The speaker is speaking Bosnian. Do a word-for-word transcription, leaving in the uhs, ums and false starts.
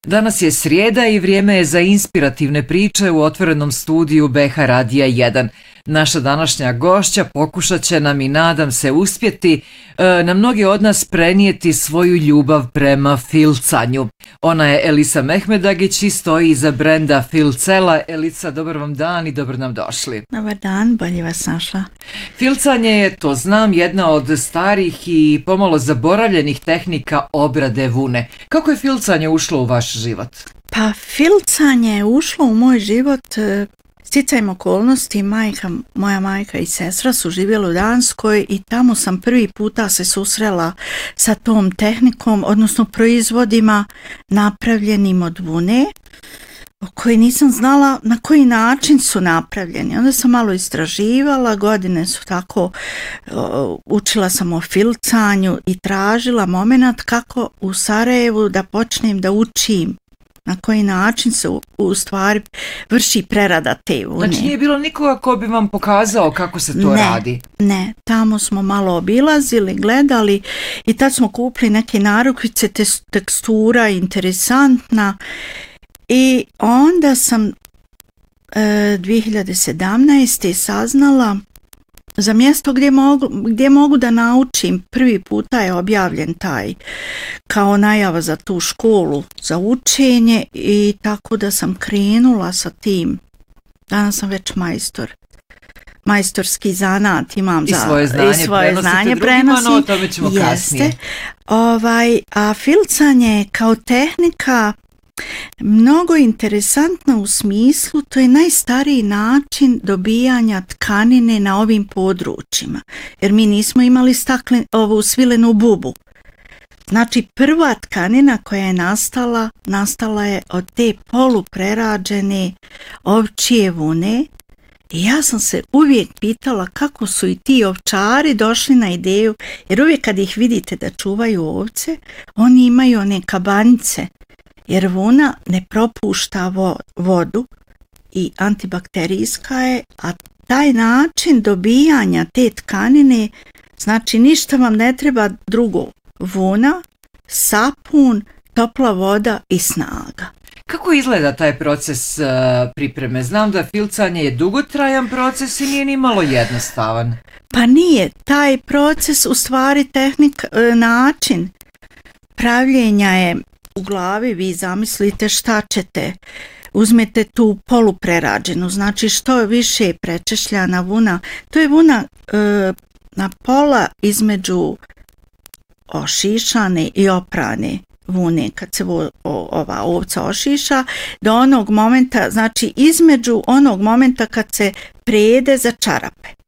Danas je srijeda i vrijeme je za inspirativne priče u otvorenom studiju B H Radija jedan. Naša današnja gošća pokušat će nam i nadam se uspjeti e, na mnogi od nas prenijeti svoju ljubav prema filcanju. Ona je Elisa Mehmedagić i stoji iza brenda Filcela. Elisa, dobar vam dan i dobro nam došli. Dobar dan, bolje vas našla. Filcanje je, to znam, jedna od starih i pomalo zaboravljenih tehnika obrade vune. Kako je filcanje ušlo u vaš život? Pa filcanje je ušlo u moj život sticajem okolnosti. Majka, moja majka i sestra su živjeli u Danskoj i tamo sam prvi puta se susrela sa tom tehnikom, odnosno proizvodima napravljenim od vune, o kojoj nisam znala na koji način su napravljeni. Onda sam malo istraživala, godine su tako, učila sam o filcanju i tražila moment kako u Sarajevu da počnem da učim na koji način se u, u stvari vrši prerada te vune. Znači nije bilo nikoga ko bi vam pokazao kako se to ne, radi? Ne, tamo smo malo obilazili, gledali i tad smo kupili neke narukvice, tekstura interesantna i onda sam e, dvije hiljade sedamnaeste. saznala za mjesto gdje mogu, gdje mogu da naučim. Prvi puta je objavljen taj kao najava za tu školu za učenje i tako da sam krenula sa tim. Danas sam već majstor. Majstorski zanat imam. I za, svoje znanje, i svoje znanje prenosim. No, o tome ćemo Jeste. kasnije. Ovaj, a filcanje kao tehnika mnogo interesantna u smislu, to je najstariji način dobijanja tkanine na ovim područjima, jer mi nismo imali staklen, ovu svilenu bubu. Znači prva tkanina koja je nastala, nastala je od te poluprerađene ovčje vune i ja sam se uvijek pitala kako su i ti ovčari došli na ideju, jer uvijek kad ih vidite da čuvaju ovce, oni imaju one kabanice, jer vuna ne propušta vo, vodu i antibakterijska je, a taj način dobijanja te tkanine, znači ništa vam ne treba drugo. Vuna, sapun, topla voda i snaga. Kako izgleda taj proces uh, pripreme? Znam da filcanje je dugotrajan proces i nije ni malo jednostavan. Pa nije. Taj proces, u stvari tehnik, način pravljenja je u glavi. Vi zamislite šta ćete. Uzmete tu poluprerađenu, znači što više je prečešljana vuna. To je vuna e, na pola između ošišane i oprane vune. Kad se vo, o, ova ovca ošiša, do onog momenta, znači između onog momenta kad se prede za čarape.